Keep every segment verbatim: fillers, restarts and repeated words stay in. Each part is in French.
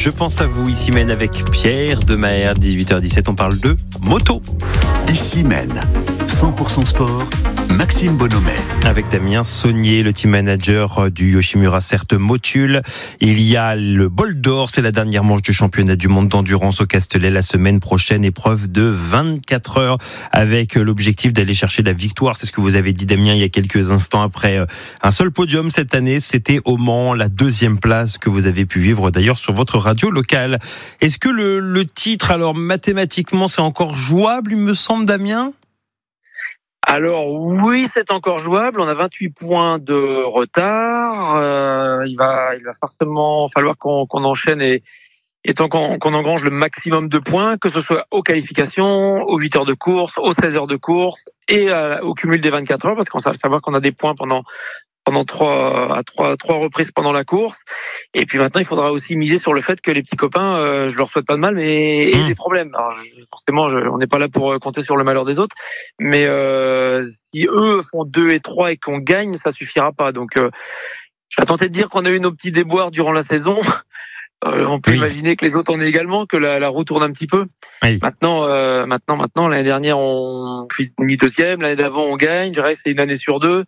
Je pense à vous, ici mène avec Pierre Demaer, dix-huit heures dix-sept, on parle de moto. Ici mène, cent pour cent sport, Maxime Bonhomet. Avec Damien Saunier, le team manager du Yoshimura Cert Motul. Il y a le bol d'or, c'est la dernière manche du championnat du monde d'endurance au Castellet la semaine prochaine, épreuve de vingt-quatre heures avec l'objectif d'aller chercher la victoire. C'est ce que vous avez dit, Damien, il y a quelques instants. Après un seul podium cette année, c'était au Mans, la deuxième place que vous avez pu vivre d'ailleurs sur votre radio locale. Est-ce que le, le titre, alors mathématiquement, c'est encore jouable, il me semble, Damien ? Alors oui, c'est encore jouable. On a vingt-huit points de retard. Euh, il va, il va forcément falloir qu'on, qu'on enchaîne et, et tant qu'on, qu'on engrange le maximum de points, que ce soit aux qualifications, aux huit heures de course, aux seize heures de course et à, au cumul des vingt-quatre heures, parce qu'on va savoir qu'on a des points pendant pendant trois à trois trois reprises pendant la course. Et puis maintenant, il faudra aussi miser sur le fait que les petits copains, euh, je leur souhaite pas de mal, mais aient des problèmes. Alors, je, forcément, je, on n'est pas là pour compter sur le malheur des autres, mais euh, si eux font deux et trois et qu'on gagne, ça suffira pas. Donc, euh, je vais tenter de dire qu'on a eu nos petits déboires durant la saison. Euh, on peut oui. imaginer que les autres en aient également, que la, la roue tourne un petit peu. Oui. Maintenant, euh, maintenant, maintenant, l'année dernière, on finit deuxième, l'année d'avant, on gagne. Je dirais que c'est une année sur deux.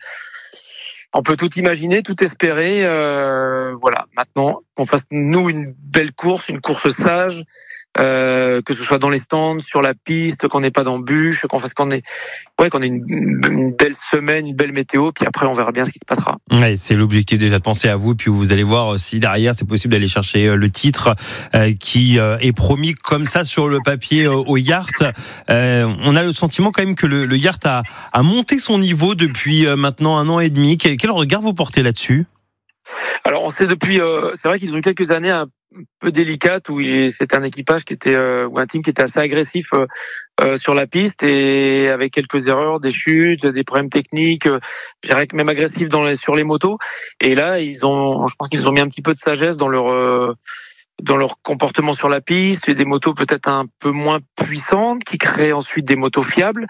On peut tout imaginer, tout espérer. Euh, voilà. Maintenant, qu'on fasse nous une belle course, une course sage, euh, que ce soit dans les stands, sur la piste, qu'on n'ait pas d'embûches, qu'on fasse qu'on ait, ouais, qu'on ait une, une belle semaine, une belle météo. Puis après, on verra bien ce qui se passera. Ouais, c'est l'objectif déjà de penser à vous. Puis vous allez voir si derrière c'est possible d'aller chercher le titre euh, qui euh, est promis comme ça sur le papier euh, au Yacht. Euh, on a le sentiment quand même que le, le Yacht a, a monté son niveau depuis euh, maintenant un an et demi. Quel, quel regard vous portez là-dessus ? Alors on sait depuis, euh, c'est vrai qu'ils ont eu quelques années un peu délicates où c'était un équipage qui était euh, ou un team qui était assez agressif euh, euh, sur la piste et avec quelques erreurs, des chutes, des problèmes techniques, euh, je dirais que même agressifs dans les, sur les motos. Et là ils ont, je pense qu'ils ont mis un petit peu de sagesse dans leur euh, dans leur comportement sur la piste, et des motos peut-être un peu moins puissantes qui créent ensuite des motos fiables.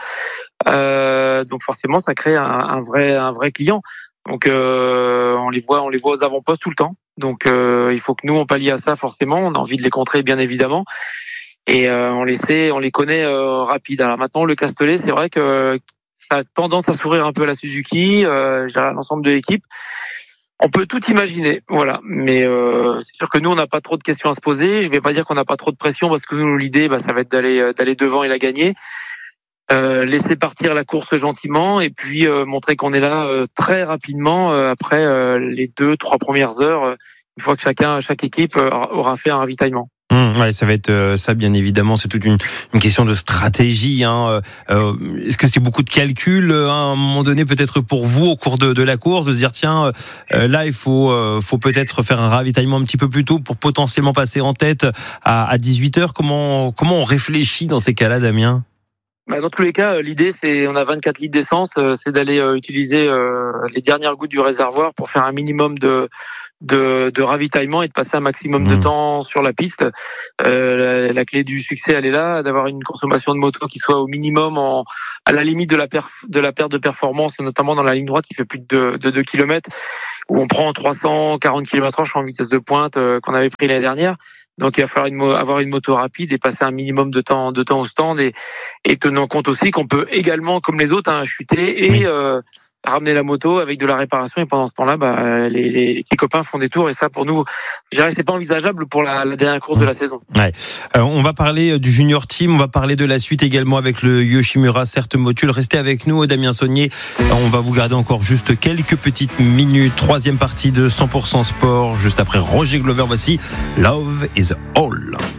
Euh, donc forcément ça crée un, un vrai un vrai client. Donc euh, on les voit, on les voit aux avant-postes tout le temps. Donc euh, il faut que nous on pallie à ça forcément. On a envie de les contrer bien évidemment. Et euh, on les sait, on les connaît euh, rapides. Alors maintenant le Castellet, c'est vrai que ça a tendance à sourire un peu à la Suzuki, euh, je dirais à l'ensemble de l'équipe. On peut tout imaginer, voilà. Mais euh, c'est sûr que nous on n'a pas trop de questions à se poser. Je vais pas dire qu'on n'a pas trop de pression parce que nous l'idée, bah, ça va être d'aller d'aller devant et la gagner. Euh, laisser partir la course gentiment et puis euh, montrer qu'on est là euh, très rapidement euh, après euh, les deux trois premières heures euh, une fois que chacun chaque équipe euh, aura fait un ravitaillement. Mmh, ouais, ça va être euh, ça bien évidemment, c'est toute une, une question de stratégie hein. Euh, est-ce que c'est beaucoup de calculs euh, à un moment donné peut-être pour vous au cours de, de la course de se dire tiens euh, là il faut euh, faut peut-être faire un ravitaillement un petit peu plus tôt pour potentiellement passer en tête à, à dix-huit heures. Comment comment on réfléchit dans ces cas-là, Damien ? Bah dans tous les cas, l'idée c'est, on a vingt-quatre litres d'essence, c'est d'aller euh, utiliser euh, les dernières gouttes du réservoir pour faire un minimum de de, de ravitaillement et de passer un maximum mmh. de temps sur la piste. Euh, la, la clé du succès, elle est là, d'avoir une consommation de moto qui soit au minimum en à la limite de la perf, de la perte de performance, notamment dans la ligne droite qui fait plus de, de deux kilomètres, où on prend trois cent quarante kilomètres heure en vitesse de pointe euh, qu'on avait pris l'année dernière. Donc il va falloir une, avoir une moto rapide et passer un minimum de temps de temps au stand et, et tenant compte aussi qu'on peut également, comme les autres, hein, chuter et oui. euh, ramener la moto avec de la réparation. Et pendant ce temps-là, bah, les, les, les petits copains font des tours et ça pour nous, je dirais, c'est pas envisageable pour la, la dernière course de la saison. Ouais. Euh, on va parler du junior team, on va parler de la suite également avec le Yoshimura Cert Motul. Restez avec nous, Damien Saunier. On va vous garder encore juste quelques petites minutes. Troisième partie de cent pour cent sport, juste après Roger Glover. Voici Love is All.